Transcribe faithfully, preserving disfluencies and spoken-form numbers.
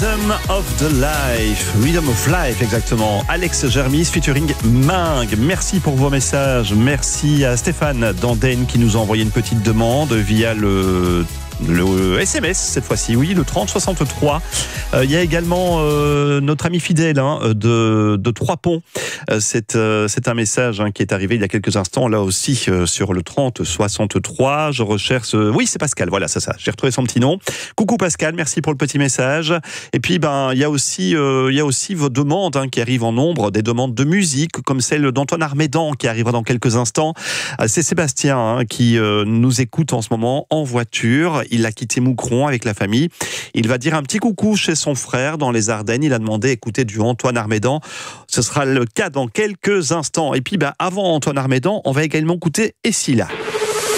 Rhythm of the Life, Rhythm of Life exactement. Alex Germis featuring Ming. Merci pour vos messages. Merci à Stéphane d'Andenne qui nous a envoyé une petite demande via le Le S M S cette fois-ci, oui, le trente soixante-trois. Euh, il y a également euh, notre ami fidèle hein, de, de Trois-Ponts. Euh, c'est, euh, c'est un message hein, qui est arrivé il y a quelques instants, là aussi euh, sur le trente soixante-trois. Je recherche... Euh, oui, c'est Pascal, voilà, c'est ça. J'ai retrouvé son petit nom. Coucou Pascal, merci pour le petit message. Et puis, ben, il y a aussi, euh, il y a aussi vos demandes hein, qui arrivent en nombre, des demandes de musique, comme celle d'Antoine Armédan qui arrivera dans quelques instants. Euh, c'est Sébastien hein, qui euh, nous écoute en ce moment en voiture. Il a quitté Moucron avec la famille. Il va dire un petit coucou chez son frère dans les Ardennes. Il a demandé écouter du Antoine Armédan. Ce sera le cas dans quelques instants. Et puis, bah, avant Antoine Armédan, on va également écouter Essila.